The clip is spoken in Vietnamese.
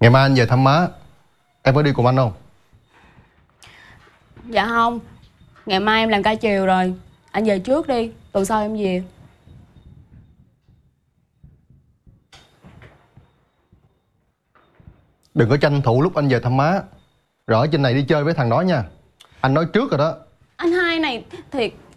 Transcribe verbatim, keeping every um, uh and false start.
Ngày mai anh về thăm má, em có đi cùng anh không? Dạ không. Ngày mai em làm ca chiều rồi. Anh về trước đi, tuần sau em về. Đừng có tranh thủ lúc anh về thăm má rồi ở trên này đi chơi với thằng đó nha. Anh nói trước rồi đó. Anh hai này thiệt.